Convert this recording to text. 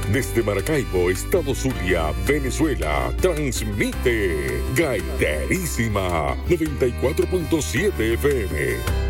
Desde Maracaibo, Estado Zulia, Venezuela, transmite Gaiterísima 94.7 FM.